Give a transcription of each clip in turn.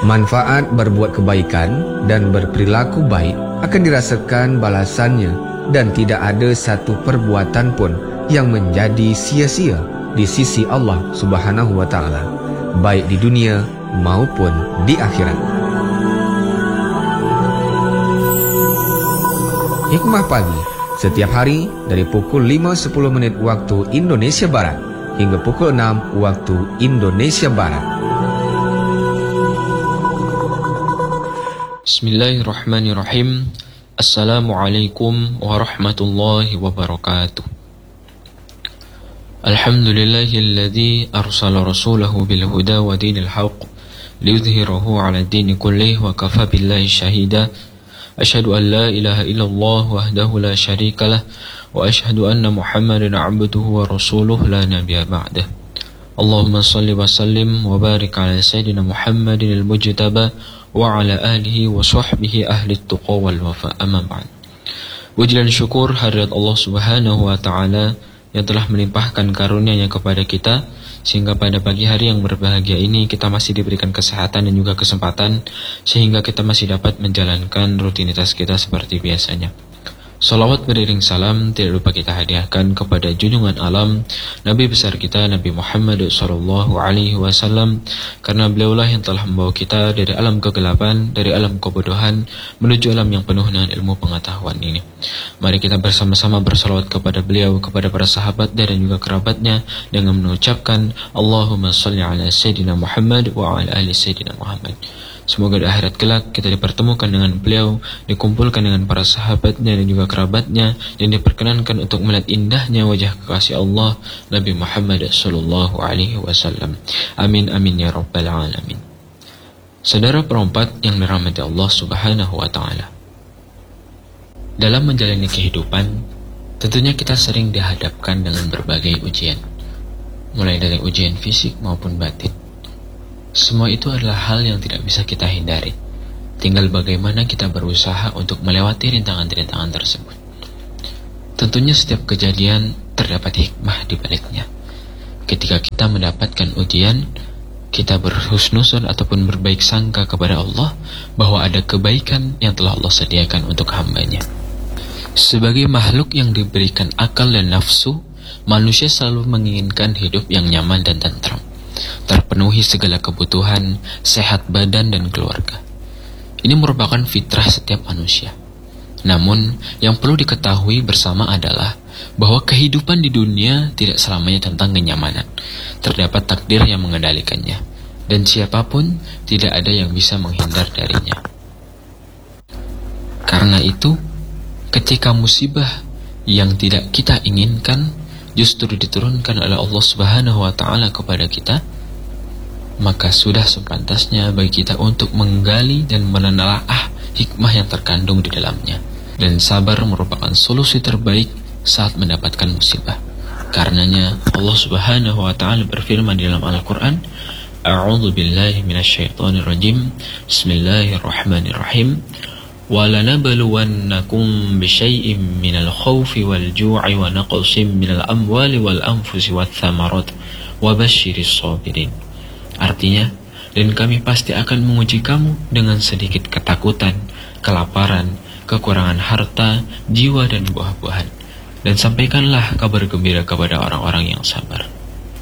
Manfaat berbuat kebaikan dan berperilaku baik akan dirasakan balasannya, dan tidak ada satu perbuatan pun yang menjadi sia-sia di sisi Allah Subhanahu wa Ta'ala, baik di dunia maupun di akhirat. Hikmah pagi setiap hari dari pukul 5.10 menit waktu Indonesia Barat hingga pukul 6 waktu Indonesia Barat. Bismillahirrahmanirrahim. Assalamualaikum warahmatullahi wabarakatuh. Alhamdulillahilladzi arsala rasulahu bil huda wa dinil haqq liyudhhirahu 'ala ad-dini kullih wa kafa billahi shahida. Asyhadu an la ilaha illallah wahdahu la syarikalah wa asyhadu anna Muhammadan 'abduhu wa rasuluhu la nabiyya ba'dah. Allahumma shalli wa sallim wa barik 'ala sayyidina Muhammadin al-mujtaba wa ala alihi wa sahbihi ahli tuqa wal wafa, amma ba'd. Puji dan syukur hadirat Allah Subhanahu wa Ta'ala yang telah melimpahkan karunia-Nya kepada kita, sehingga pada pagi hari yang berbahagia ini kita masih diberikan kesehatan dan juga kesempatan, sehingga kita masih dapat menjalankan rutinitas kita seperti biasanya. Salawat beriring salam tidak lupa kita hadiahkan kepada junjungan alam Nabi besar kita Nabi Muhammad SAW, karena beliaulah yang telah membawa kita dari alam kegelapan, dari alam kebodohan menuju alam yang penuh dengan ilmu pengetahuan ini. Mari kita bersama-sama bersalawat kepada beliau, kepada para sahabat dan juga kerabatnya dengan mengucapkan Allahumma shalli ala Sayyidina Muhammad wa ala ali Sayyidina Muhammad. Semoga di akhirat kelak kita dipertemukan dengan beliau, dikumpulkan dengan para sahabatnya dan juga kerabatnya, dan diperkenankan untuk melihat indahnya wajah kekasih Allah Nabi Muhammad SAW. Amin amin ya rabbal alamin. Saudara perempat yang dirahmati Allah Subhanahu wa Ta'ala, dalam menjalani kehidupan tentunya kita sering dihadapkan dengan berbagai ujian, mulai dari ujian fisik maupun batin. Semua itu adalah hal yang tidak bisa kita hindari. Tinggal bagaimana kita berusaha untuk melewati rintangan-rintangan tersebut. Tentunya setiap kejadian terdapat hikmah di baliknya. Ketika kita mendapatkan ujian, kita berhusnuzon ataupun berbaik sangka kepada Allah bahwa ada kebaikan yang telah Allah sediakan untuk hamba-Nya. Sebagai makhluk yang diberikan akal dan nafsu, manusia selalu menginginkan hidup yang nyaman dan tentram, terpenuhi segala kebutuhan, sehat badan dan keluarga. Ini merupakan fitrah setiap manusia. Namun, yang perlu diketahui bersama adalah bahwa kehidupan di dunia tidak selamanya tentang kenyamanan. Terdapat takdir yang mengendalikannya, dan siapapun tidak ada yang bisa menghindar darinya. Karena itu, ketika musibah yang tidak kita inginkan justru diturunkan oleh Allah Subhanahu wa Ta'ala kepada kita, maka sudah sepantasnya bagi kita untuk menggali dan menelaah hikmah yang terkandung di dalamnya. Dan sabar merupakan solusi terbaik saat mendapatkan musibah. Karenanya Allah Subhanahu wa Ta'ala berfirman di dalam Al-Quran, A'udzu billahi minasyaitonir rajim. Bismillahirrahmanirrahim. وَلَنَبْلُوَنَّكُمْ بِشَيْءٍ مِّنَ الْخَوْفِ وَالْجُوعِ وَنَقْصٍ مِّنَ الْأَمْوَالِ وَالْأَنفُسِ وَالثَّمَرَاتِ وَبَشِّرِ الصَّابِرِينَ. Artinya, dan kami pasti akan menguji kamu dengan sedikit ketakutan, kelaparan, kekurangan harta, jiwa dan buah-buahan, dan sampaikanlah kabar gembira kepada orang-orang yang sabar.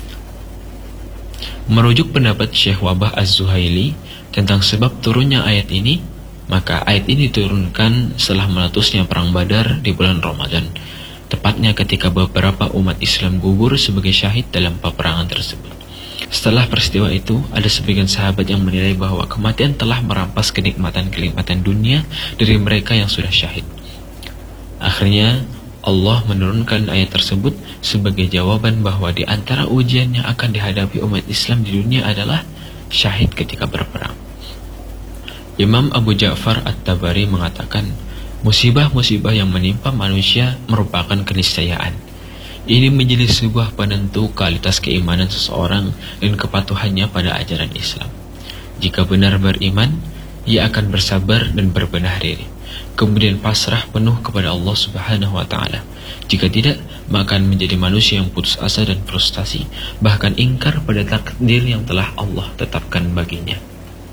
Merujuk pendapat Syekh Wahbah Az-Zuhaili tentang sebab turunnya ayat ini, maka ayat ini diturunkan setelah meletusnya perang Badar di bulan Ramadan, tepatnya ketika beberapa umat Islam gugur sebagai syahid dalam peperangan tersebut. Setelah peristiwa itu, ada sebagian sahabat yang menilai bahwa kematian telah merampas kenikmatan-kenikmatan dunia dari mereka yang sudah syahid. Akhirnya, Allah menurunkan ayat tersebut sebagai jawaban bahwa di antara ujian yang akan dihadapi umat Islam di dunia adalah syahid ketika berperang. Imam Abu Ja'far At-Tabari mengatakan, musibah-musibah yang menimpa manusia merupakan keniscayaan. Ini menjadi sebuah penentu kualitas keimanan seseorang dan kepatuhannya pada ajaran Islam. Jika benar beriman, ia akan bersabar dan berbenah diri, kemudian pasrah penuh kepada Allah Subhanahu wa Ta'ala. Jika tidak, maka akan menjadi manusia yang putus asa dan frustasi, bahkan ingkar pada takdir yang telah Allah tetapkan baginya.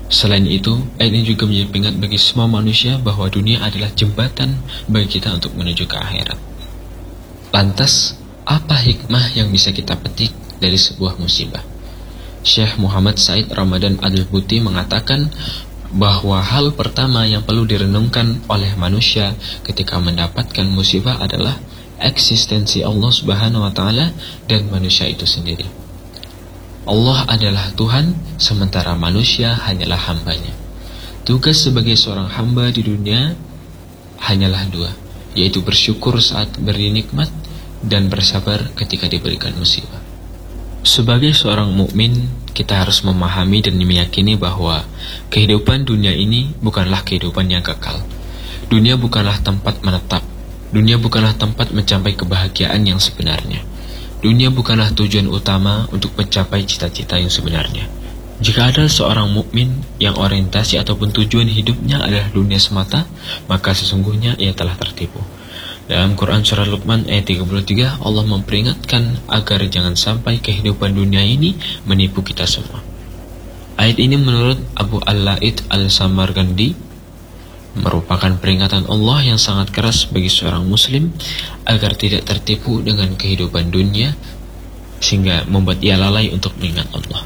Selain itu, ayat ini juga menjadi pengingat bagi semua manusia bahwa dunia adalah jembatan bagi kita untuk menuju ke akhirat. Lantas, apa hikmah yang bisa kita petik dari sebuah musibah? Syekh Muhammad Said Ramadan Al-Buti mengatakan bahwa hal pertama yang perlu direnungkan oleh manusia ketika mendapatkan musibah adalah eksistensi Allah Subhanahu wa Ta'ala dan manusia itu sendiri. Allah adalah Tuhan, sementara manusia hanyalah hambanya. Tugas sebagai seorang hamba di dunia hanyalah dua, yaitu bersyukur saat beri nikmat dan bersabar ketika diberikan musibah. Sebagai seorang mukmin, kita harus memahami dan meyakini bahwa kehidupan dunia ini bukanlah kehidupan yang kekal. Dunia bukanlah tempat menetap. Dunia bukanlah tempat mencapai kebahagiaan yang sebenarnya. Dunia bukanlah tujuan utama untuk mencapai cita-cita yang sebenarnya. Jika ada seorang mukmin yang orientasi ataupun tujuan hidupnya adalah dunia semata, maka sesungguhnya ia telah tertipu. Dalam Quran Surah Luqman ayat 33, Allah memperingatkan agar jangan sampai kehidupan dunia ini menipu kita semua. Ayat ini menurut Abu Al-Laid Al-Samarqandi merupakan peringatan Allah yang sangat keras bagi seorang muslim agar tidak tertipu dengan kehidupan dunia sehingga membuat ia lalai untuk mengingat Allah.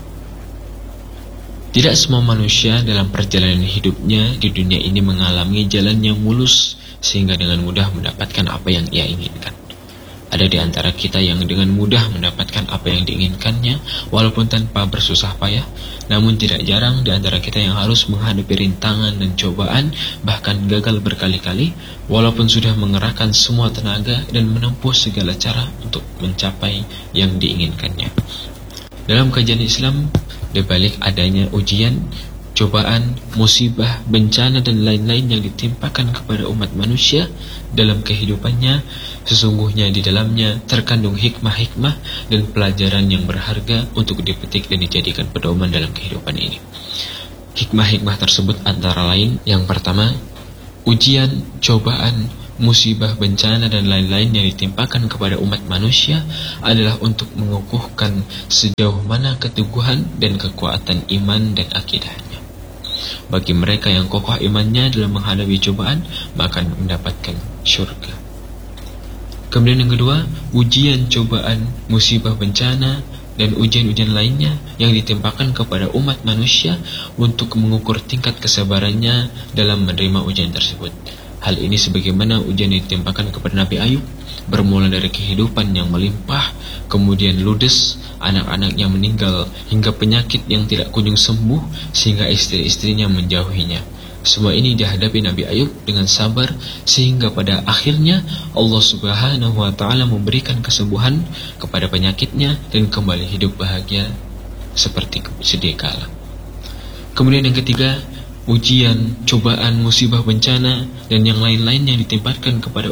Tidak semua manusia dalam perjalanan hidupnya di dunia ini mengalami jalan yang mulus sehingga dengan mudah mendapatkan apa yang ia inginkan. Ada di antara kita yang dengan mudah mendapatkan apa yang diinginkannya walaupun tanpa bersusah payah. Namun tidak jarang di antara kita yang harus menghadapi rintangan dan cobaan, bahkan gagal berkali-kali walaupun sudah mengerahkan semua tenaga dan menempuh segala cara untuk mencapai yang diinginkannya. Dalam kajian Islam, di balik adanya ujian, cobaan, musibah, bencana dan lain-lain yang ditimpakan kepada umat manusia dalam kehidupannya, sesungguhnya di dalamnya terkandung hikmah-hikmah dan pelajaran yang berharga untuk dipetik dan dijadikan pedoman dalam kehidupan ini. Hikmah-hikmah tersebut antara lain, yang pertama, ujian, cobaan, musibah, bencana dan lain-lain yang ditimpakan kepada umat manusia adalah untuk mengukuhkan sejauh mana keteguhan dan kekuatan iman dan akidahnya. Bagi mereka yang kokoh imannya dalam menghadapi cobaan, maka mendapatkan syurga. Kemudian yang kedua, ujian, cobaan, musibah, bencana dan ujian-ujian lainnya yang ditimpakan kepada umat manusia untuk mengukur tingkat kesabarannya dalam menerima ujian tersebut. Hal ini sebagaimana ujian yang ditimpakan kepada Nabi Ayub, bermula dari kehidupan yang melimpah, kemudian ludes, anak-anaknya meninggal, hingga penyakit yang tidak kunjung sembuh, sehingga istri-istrinya menjauhinya. Semua ini dihadapi Nabi Ayub dengan sabar, sehingga pada akhirnya Allah Subhanahu wa Ta'ala memberikan kesembuhan kepada penyakitnya dan kembali hidup bahagia seperti sedia kala. Kemudian yang ketiga, ujian, cobaan, musibah, bencana dan yang lain-lain yang ditimpakan kepada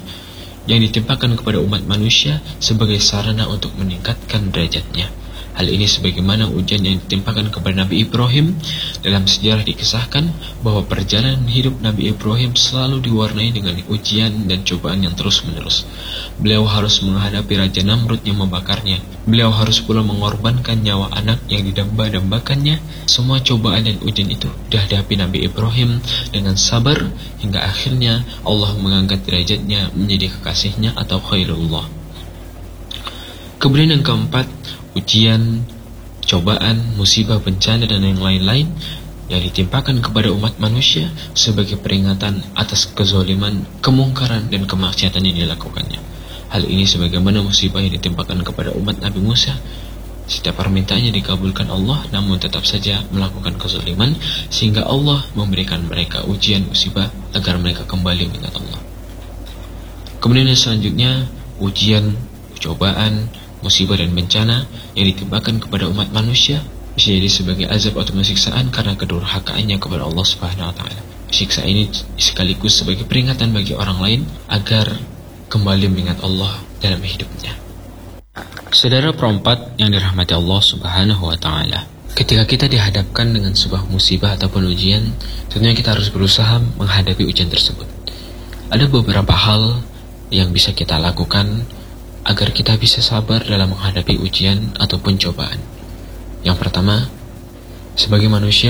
umat manusia sebagai sarana untuk meningkatkan derajatnya. Hal ini sebagaimana ujian yang ditimpakan kepada Nabi Ibrahim. Dalam sejarah dikisahkan bahwa perjalanan hidup Nabi Ibrahim selalu diwarnai dengan ujian dan cobaan yang terus-menerus. Beliau harus menghadapi Raja Namrud yang membakarnya. Beliau harus pula mengorbankan nyawa anak yang didamba-dambakannya. Semua cobaan dan ujian itu dihadapi Nabi Ibrahim dengan sabar hingga akhirnya Allah mengangkat derajatnya menjadi kekasihnya atau khairullah. Kemudian yang keempat, ujian, cobaan, musibah, bencana dan yang lain-lain yang ditimpakan kepada umat manusia sebagai peringatan atas kezaliman, kemungkaran dan kemaksiatan yang dilakukannya. Hal ini sebagaimana musibah yang ditimpakan kepada umat Nabi Musa. Setiap permintaannya dikabulkan Allah, namun tetap saja melakukan kezaliman, sehingga Allah memberikan mereka ujian, musibah agar mereka kembali mengingat Allah. Kemudian yang selanjutnya, ujian, cobaan, musibah dan bencana yang ditimpakan kepada umat manusia bisa jadi sebagai azab atau siksaan karena kedurhakaannya kepada Allah Subhanahu wa Ta'ala. Siksa ini sekaligus sebagai peringatan bagi orang lain agar kembali mengingat Allah dalam hidupnya. Saudara perempat yang dirahmati Allah Subhanahu wa Ta'ala, ketika kita dihadapkan dengan sebuah musibah ataupun ujian, tentunya kita harus berusaha menghadapi ujian tersebut. Ada beberapa hal yang bisa kita lakukan agar kita bisa sabar dalam menghadapi ujian ataupun cobaan. Yang pertama, sebagai manusia,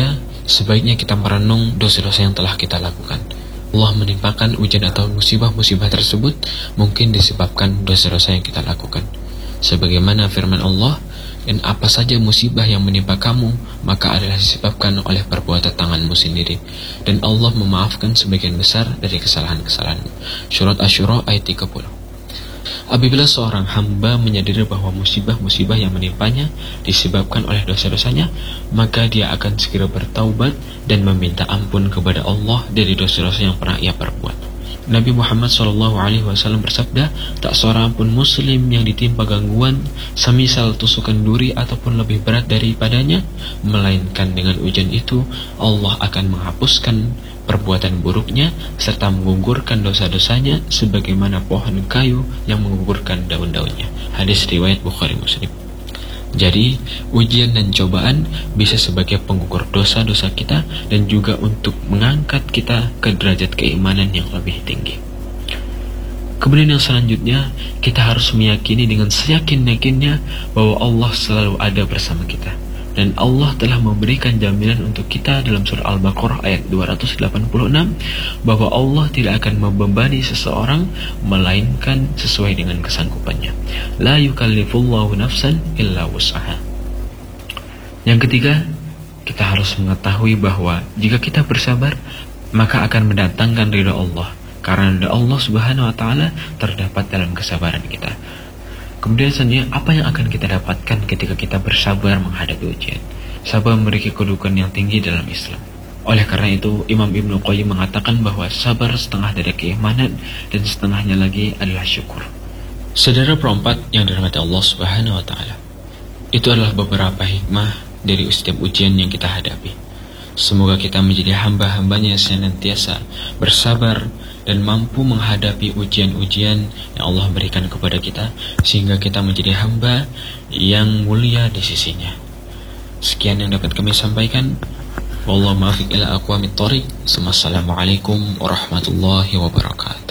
sebaiknya kita merenung dosa-dosa yang telah kita lakukan. Allah menimpakan ujian atau musibah-musibah tersebut mungkin disebabkan dosa-dosa yang kita lakukan. Sebagaimana firman Allah, dan apa saja musibah yang menimpa kamu, maka adalah disebabkan oleh perbuatan tanganmu sendiri. Dan Allah memaafkan sebagian besar dari kesalahan-kesalahanmu. Surat Asy-Syura ayat 30. Apabila seorang hamba menyadari bahwa musibah-musibah yang menimpanya disebabkan oleh dosa-dosanya, maka dia akan segera bertaubat dan meminta ampun kepada Allah dari dosa-dosa yang pernah ia perbuat. Nabi Muhammad SAW bersabda, tak seorang pun muslim yang ditimpa gangguan semisal tusukan duri ataupun lebih berat daripadanya, melainkan dengan ujian itu Allah akan menghapuskan perbuatan buruknya serta menggugurkan dosa-dosanya sebagaimana pohon kayu yang menggugurkan daun-daunnya. Hadis riwayat Bukhari Muslim. Jadi, ujian dan cobaan bisa sebagai penggugur dosa-dosa kita dan juga untuk mengangkat kita ke derajat keimanan yang lebih tinggi. Kemudian yang selanjutnya, kita harus meyakini dengan seyakin-yakinnya bahwa Allah selalu ada bersama kita. Dan Allah telah memberikan jaminan untuk kita dalam surah Al-Baqarah ayat 286 bahwa Allah tidak akan membebani seseorang melainkan sesuai dengan kesanggupannya. La yukallifullahu nafsan illa wus'aha. Yang ketiga, kita harus mengetahui bahwa jika kita bersabar, maka akan mendatangkan ridha Allah, karena ridha Allah Subhanahu wa taala terdapat dalam kesabaran kita. Kemudian selanjutnya, apa yang akan kita dapatkan ketika kita bersabar menghadapi ujian? Sabar memiliki kedudukan yang tinggi dalam Islam. Oleh karena itu, Imam Ibnu Qayyim mengatakan bahwa sabar setengah dari keimanan dan setengahnya lagi adalah syukur. Saudara perempat yang dirahmati Allah Subhanahu wa taala, itu adalah beberapa hikmah dari setiap ujian yang kita hadapi. Semoga kita menjadi hamba-hambanya yang senantiasa bersabar dan mampu menghadapi ujian-ujian yang Allah berikan kepada kita, sehingga kita menjadi hamba yang mulia di sisinya. Sekian yang dapat kami sampaikan. Wallahu muwaffiq ila aqwamit thoriq. Assalamualaikum warahmatullahi wabarakatuh.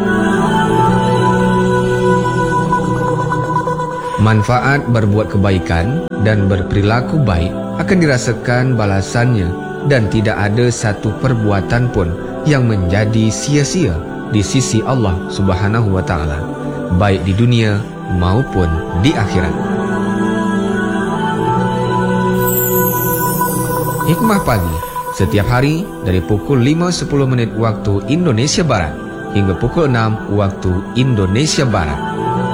Manfaat berbuat kebaikan dan berperilaku baik akan dirasakan balasannya, dan tidak ada satu perbuatan pun yang menjadi sia-sia di sisi Allah Subhanahu wa taala, baik di dunia maupun di akhirat. Hikmah pagi setiap hari dari pukul 5.10 waktu Indonesia Barat hingga pukul 6 waktu Indonesia Barat.